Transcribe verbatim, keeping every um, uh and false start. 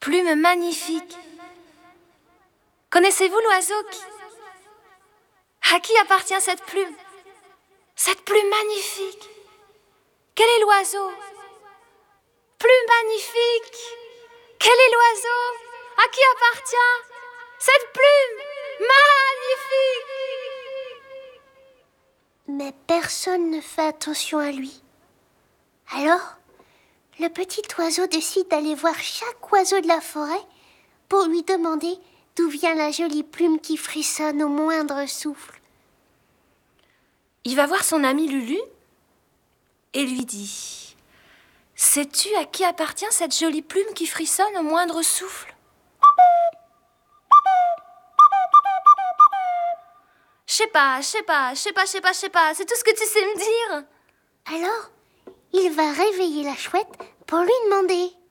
Plume magnifique. Connaissez-vous l'oiseau qui... À qui appartient cette plume? Cette plume magnifique. Quel est l'oiseau? Plume magnifique. Quel est l'oiseau? À qui appartient cette plume magnifique? Mais personne ne fait attention à lui. Alors, le petit oiseau décide d'aller voir chaque oiseau de la forêt pour lui demander d'où vient la jolie plume qui frissonne au moindre souffle. Il va voir son ami Lulu et lui dit: « Sais-tu à qui appartient cette jolie plume qui frissonne au moindre souffle ?»« Je sais pas, je sais pas, je sais pas, je sais pas, je sais pas, c'est tout ce que tu sais me dire. » Alors, il va réveiller la chouette pour lui demander.